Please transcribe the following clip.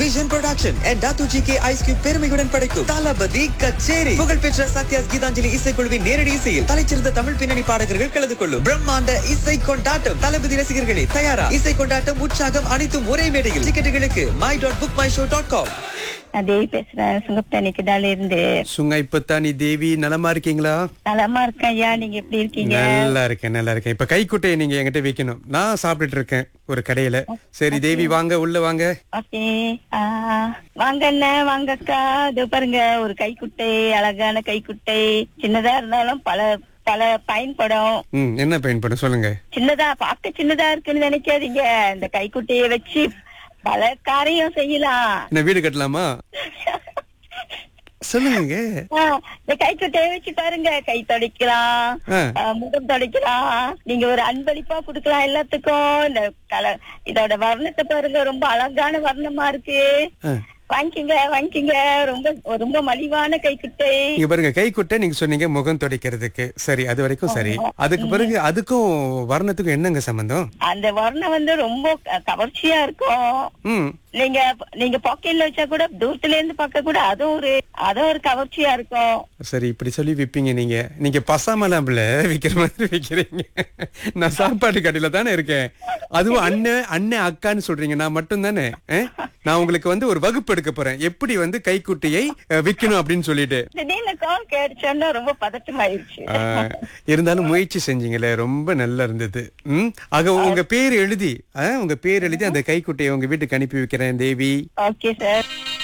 Vision production and Datu GK Ice Cube பெருமையுடன் படைக்கும் தளபதி கச்சேரி. புகழ்பெற்ற சத்யாஸ் கீதாஞ்சலி இசைக்குழுவின் நேரடி இசையில் தலைச்சிறந்த தமிழ் பின்னணி பாடகர்கள் கலந்து கொள்ளும் பிரம்மாண்ட இசை கொண்டாட்டம். தளபதி ரசிகர்களே தயாரா? இசை கொண்டாட்டம், உற்சாகம் அனைத்தும் ஒரே மேடையில். டிக்கெட்டுகளுக்கு my.bookmyshow.com. நான் தேவி பேசுறேன், சுங்கப்பட்டாணி கிடால இருந்து. சுங்கைப்பத்தானி தேவி, நலமா இருக்கீங்களா? நலமா இருக்கேன் ஐயா, நீங்க எப்படி இருக்கீங்க? நல்லா இருக்கேன். இப்ப கைக்குட்டையை நீங்க என்கிட்ட வைக்கணும். நான் சாப்பிட்டுட்டு இருக்கேன் ஒரு கடையில. சரி தேவி, வாங்க உள்ள வாங்க. ஓகே, வாங்க அண்ணன், வாங்க அக்கா. இதோ பாருங்க, ஒரு கைக்குட்டை, அழகான கைக்குட்டை. சின்னதா இருந்தாலும் பல பயன்படும். என்ன பயன்படும் சொல்லுங்க. சின்னதா, பார்க்க சின்னதா இருக்குன்னு நினைக்காதீங்க. இந்த கைக்குட்டையை வச்சு பல காரியம் செய்யலாம். என்ன வீடு கட்டலாமா? சொல்லுங்க. இந்த கைக்குட்டையை வச்சு பாருங்க, கை துடைக்கலாம், முகம் துடைக்கலாம். நீங்க ஒரு அன்பளிப்பா குடுக்கலாம் எல்லாத்துக்கும். இந்த இதோட வர்ணத்தை பாருங்க, ரொம்ப அழகான வர்ணமா இருக்கு. வாங்கிங்க. ரொம்ப மலிவான கைக்குட்டை. இங்க பாருங்க, கைக்குட்டை நீங்க சொன்னீங்க முகம் துடைக்கிறதுக்கு. சரி, அது வரைக்கும் சரி. அதுக்கு பிறகு அதுக்கும் வர்ணத்துக்கும் என்னங்க சம்பந்தம்? அந்த வர்ணம் வந்து ரொம்ப கவர்ச்சியா இருக்கும். நீங்க பாக்கெட்ல வச்சா கூட, தூரத்துல இருந்து பார்க்க கூட அது ஒரு கவர்ச்சியா இருக்கும். சரி, இப்படி சொல்லி விப்பீங்க நீங்க பசாமலாம்ல விக்கிற மாதிரி விக்கிறீங்க. நான் சாப்பாடு கடையில தானே இருக்கேன். அதுவும் அண்ணன் அக்கான்னு சொல்றீங்க. நான் மட்டும் தானே. நான் உங்களுக்கு வந்து ஒரு வகுப்பு எடுக்க போறேன், எப்படி வந்து கைக்குட்டையை விக்கணும் அப்படின்னு சொல்லிட்டு. கால் கேட்டுச்சோன்னா ரொம்ப பதட்டமாயிருச்சு. இருந்தாலும் முயற்சி செஞ்சீங்களே, ரொம்ப நல்லா இருந்தது. ஆக உங்க பேர் எழுதி அந்த கைக்குட்டையை உங்க வீட்டுக்கு அனுப்பி வைக்கிறேன் தேவி. Okay sir.